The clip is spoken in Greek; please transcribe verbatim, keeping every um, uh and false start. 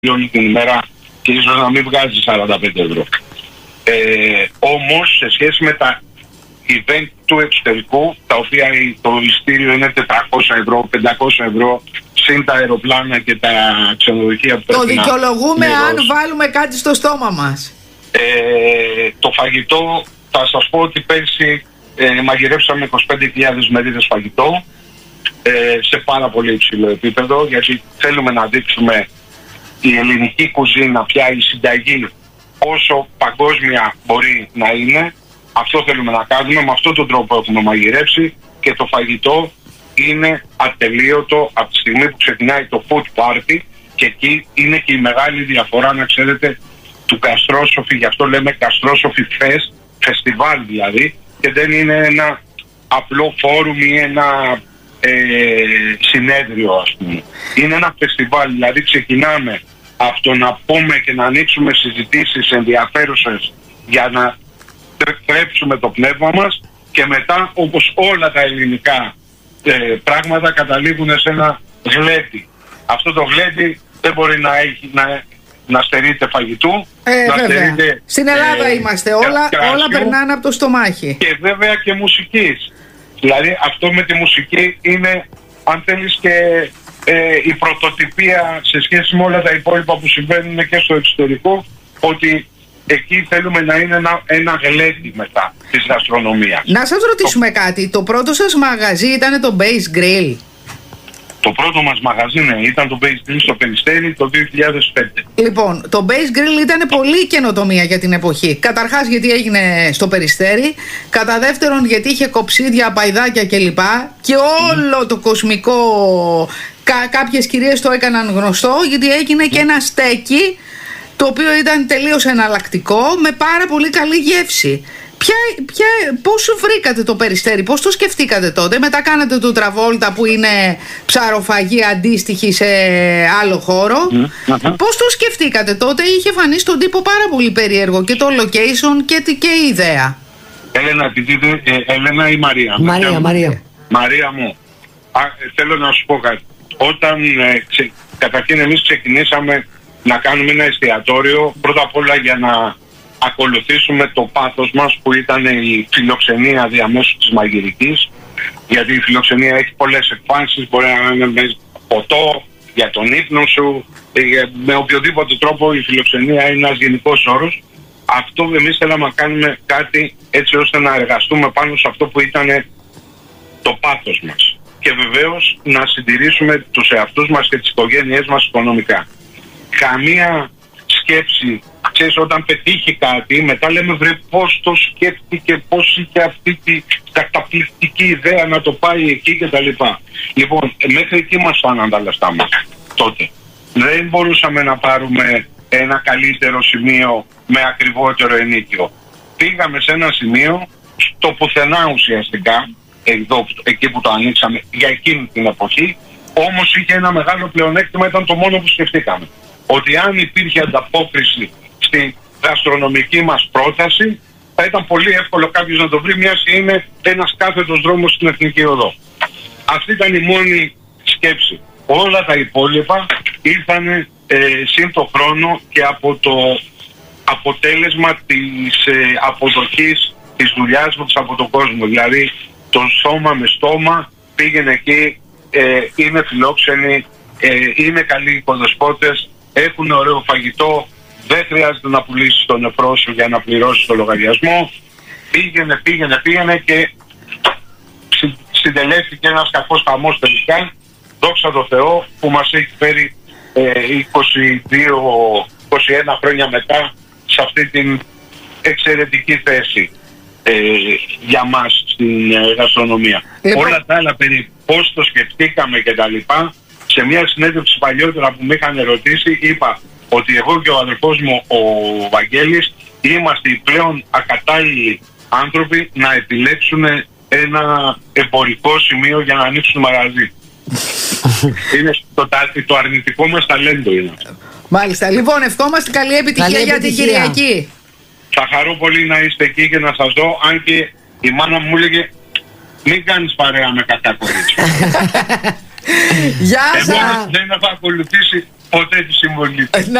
όλη την ημέρα και ίσως να μην βγάζει σαράντα πέντε ευρώ. Ε, όμως σε σχέση με τα event του εξωτερικού, τα οποία το ειστήριο είναι τετρακόσια ευρώ, πεντακόσια ευρώ, συν τα αεροπλάνα και τα ξενοδοχεία που το δικαιολογούμε αν βάλουμε κάτι στο στόμα μας. Ε, το φαγητό, θα σας πω ότι πέρσι ε, μαγειρέψαμε είκοσι πέντε χιλιάδες μερίδες φαγητό ε, σε πάρα πολύ υψηλό επίπεδο, γιατί θέλουμε να δείξουμε η ελληνική κουζίνα, πια η συνταγή όσο παγκόσμια μπορεί να είναι. Αυτό θέλουμε να κάνουμε, με αυτόν τον τρόπο έχουμε μαγειρέψει και το φαγητό είναι ατελείωτο από τη στιγμή που ξεκινάει το food party, και εκεί είναι και η μεγάλη διαφορά, να ξέρετε, του Gastrosophy. Γι' αυτό λέμε Gastrosophy Fest, φεστιβάλ δηλαδή, και δεν είναι ένα απλό φόρουμ ή ένα ε, συνέδριο, ας πούμε. Είναι ένα φεστιβάλ, δηλαδή ξεκινάμε από το να πούμε και να ανοίξουμε συζητήσεις ενδιαφέρουσες για να τρέψουμε το πνεύμα μας, και μετά, όπως όλα τα ελληνικά ε, πράγματα, καταλήγουν σε ένα γλέντι. Αυτό το γλέντι δεν μπορεί να, έχει, να, να στερείται φαγητού. Ε, να στερείται, στην Ελλάδα ε, είμαστε, όλα, όλα περνάνε από το στομάχι. Και βέβαια και μουσικής. Δηλαδή αυτό με τη μουσική είναι, αν θέλεις, και ε, η πρωτοτυπία σε σχέση με όλα τα υπόλοιπα που συμβαίνουν και στο εξωτερικό, ότι εκεί θέλουμε να είναι ένα, ένα γλέντι μετά της γαστρονομίας. Να σας ρωτήσουμε το... κάτι. Το πρώτο σας μαγαζί ήταν το Base Grill? Το πρώτο μας μαγαζί, ναι, ήταν το Base Grill στο Περιστέρι το δύο χιλιάδες πέντε. Λοιπόν, το Base Grill ήταν πολύ καινοτομία για την εποχή. Καταρχάς γιατί έγινε στο Περιστέρι. Κατά δεύτερον γιατί είχε κοψίδια, παϊδάκια κλπ. Και όλο mm. το κοσμικό, κα, κάποιες κυρίες το έκαναν γνωστό, γιατί έγινε και ένα στέκι, το οποίο ήταν τελείως εναλλακτικό, με πάρα πολύ καλή γεύση. Ποια, ποια, πώς βρήκατε το Περιστέρι, πώς το σκεφτήκατε τότε? Μετά κάνατε το Τραβόλτα που είναι ψαροφαγή αντίστοιχη σε άλλο χώρο. Mm-hmm. Πώς το σκεφτήκατε τότε? Είχε φανεί στον τύπο πάρα πολύ περίεργο και το location και, και η ιδέα. Έλενα, τη δείτε, ε, Έλενα ή Μαρία? Μαρία, Μαρία. Μαρία μου, α, θέλω να σου πω κάτι. Όταν ε, ξε, καταρχήν εμείς ξεκινήσαμε να κάνουμε ένα εστιατόριο, πρώτα απ' όλα για να ακολουθήσουμε το πάθος μας, που ήταν η φιλοξενία διαμέσου της μαγειρικής, γιατί η φιλοξενία έχει πολλές εκφάνσεις, μπορεί να είναι με ποτό, για τον ύπνο σου, με οποιοδήποτε τρόπο η φιλοξενία είναι ένας γενικός όρος. Αυτό εμείς θέλαμε να κάνουμε κάτι έτσι ώστε να εργαστούμε πάνω σε αυτό που ήταν το πάθος μας, και βεβαίως να συντηρήσουμε τους εαυτούς μας και τις οικογένειές μας οικονομικά. Καμία σκέψη, ξέρεις, όταν πετύχει κάτι, μετά λέμε βρε πώς το σκέφτηκε, πώς είχε αυτή τη καταπληκτική ιδέα να το πάει εκεί κτλ. Λοιπόν, μέχρι εκεί μας φάναν τα λεφτά μας τότε. Δεν μπορούσαμε να πάρουμε ένα καλύτερο σημείο με ακριβότερο ενίκιο. Πήγαμε σε ένα σημείο στο πουθενά ουσιαστικά, εδώ, εκεί που το ανοίξαμε για εκείνη την εποχή, όμως είχε ένα μεγάλο πλεονέκτημα, ήταν το μόνο που σκεφτήκαμε. Ότι αν υπήρχε ανταπόκριση στη γαστρονομική μας πρόταση, θα ήταν πολύ εύκολο κάποιος να το βρει, μιας και είναι ένας κάθετος δρόμος στην Εθνική Οδό. Αυτή ήταν η μόνη σκέψη. Όλα τα υπόλοιπα ήρθαν ε, σύν το χρόνο και από το αποτέλεσμα της ε, αποδοχής της δουλειάς μας από τον κόσμο. Δηλαδή το στόμα με στόμα πήγαινε εκεί, ε, είναι φιλόξενοι, ε, είναι καλοί οικοδεσπότες, έχουν ωραίο φαγητό, δεν χρειάζεται να πουλήσεις τον νεφρό σου για να πληρώσεις το λογαριασμό. Πήγαινε, πήγαινε, πήγαινε και συντελέστηκε ένας κακός χαμός τελικά. Δόξα τω Θεώ που μας έχει φέρει ε, είκοσι δύο είκοσι ένα χρόνια μετά σε αυτή την εξαιρετική θέση ε, για μας στην ε, γαστρονομία. Ε, Όλα τα άλλα περί πώς το σκεφτήκαμε και τα λοιπά, σε μια συνέντευξη παλιότερα που με είχαν ερωτήσει, είπα ότι εγώ και ο αδελφός μου ο Βαγγέλης είμαστε οι πλέον ακατάλληλοι άνθρωποι να επιλέξουν ένα εμπορικό σημείο για να ανοίξουν μαγαζί. Είναι το, το αρνητικό μας ταλέντο είναι. Μάλιστα. Λοιπόν, ευχόμαστε καλή επιτυχία, καλή για επιτυχία. την Κυριακή. Θα χαρώ πολύ να είστε εκεί και να σας δω, αν και η μάνα μου έλεγε μην κάνεις παρέα με κακά κορίτσια. Γεια σας. Εγώ δεν έχω ακολουθήσει ποτέ τη συμβολή.